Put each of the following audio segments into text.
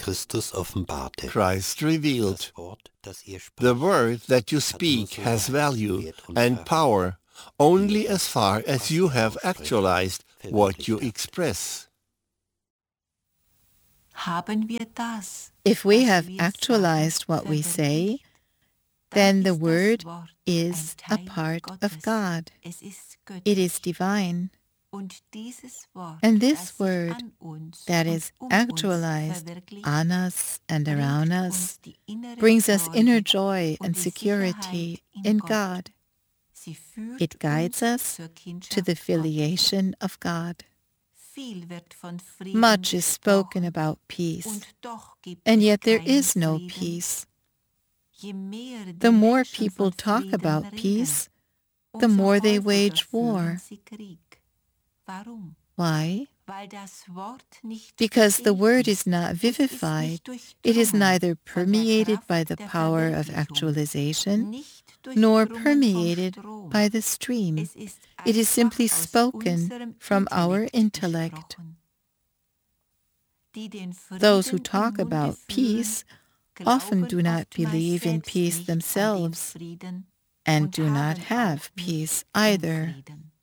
Christ revealed. The word that you speak has value and power only as far as you have actualized what you express. If we have actualized what we say, then the word is a part of God. It is divine. And this word that is actualized on us and around us brings us inner joy and security in God. It guides us to the filiation of God. Much is spoken about peace, and yet there is no peace. The more people talk about peace, the more they wage war. Why? Because the word is not vivified. It is neither permeated by the power of actualization, nor permeated by the stream. It is simply spoken from our intellect. Those who talk about peace often do not believe in peace themselves and do not have peace either.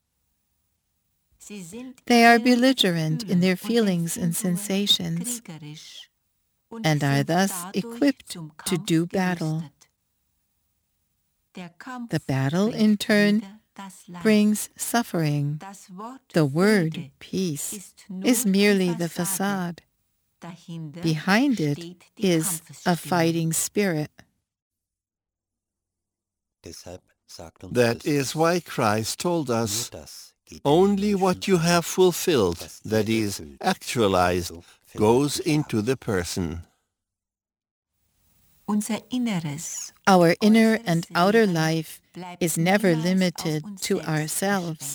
They are belligerent in their feelings and sensations and are thus equipped to do battle. The battle, in turn, brings suffering. The word peace is merely the facade. Behind it is a fighting spirit. That is why Christ told us, only what you have fulfilled, that is, actualized, goes into the person. Our inner and outer life is never limited to ourselves.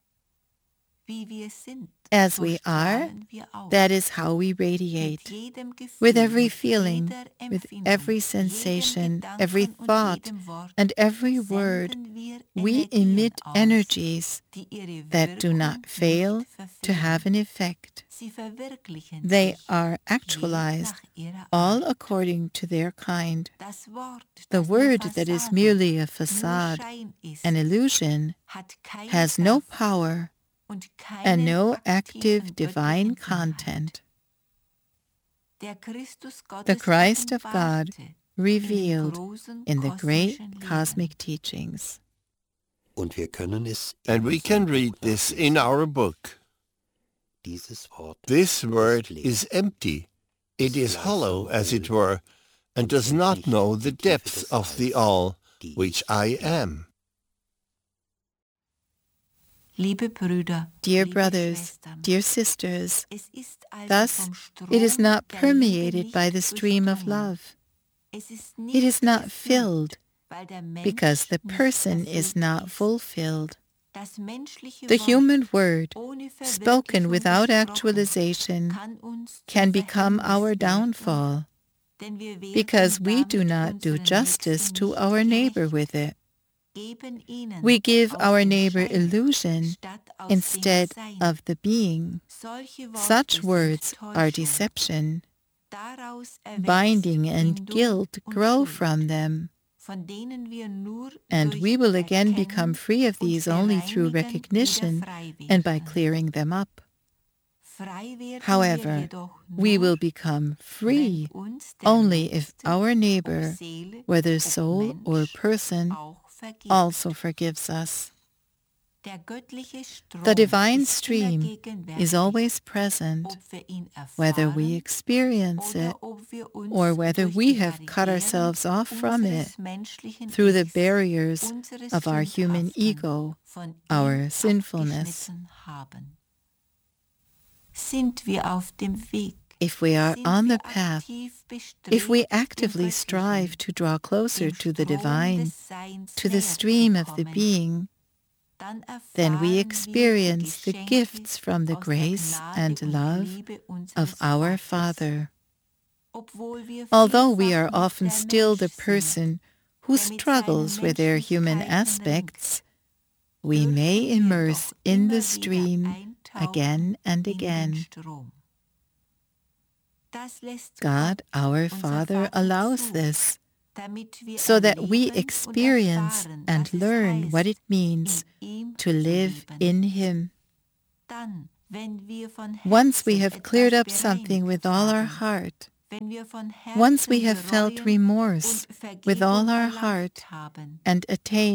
As we are, that is how we radiate. With every feeling, with every sensation, every thought, and every word, we emit energies that do not fail to have an effect. They are actualized, all according to their kind. The word that is merely a facade, an illusion, has no power and no active divine content. The Christ of God revealed in the great cosmic teachings. And we can read this in our book. This word is empty. It is hollow, as it were, and does not know the depths of the all, which I am. Dear brothers, dear sisters, thus it is not permeated by the stream of love. It is not filled because the person is not fulfilled. The human word, spoken without actualization, can become our downfall because we do not do justice to our neighbor with it. We give our neighbor illusion instead of the being. Such words are deception. Binding and guilt grow from them, and we will again become free of these only through recognition and by clearing them up. However, we will become free only if our neighbor, whether soul or person, also forgives us. The divine stream is always present, whether we experience it or whether we have cut ourselves off from it through the barriers of our human ego, our sinfulness. If we are on the path, if we actively strive to draw closer to the divine, to the stream of the being, then we experience the gifts from the grace and love of our Father. Although we are often still the person who struggles with their human aspects, we may immerse in the stream again and again. God, our Father, allows this so that we experience and learn what it means to live in Him. Once we have cleared up something with all our heart, once we have felt remorse with all our heart and attained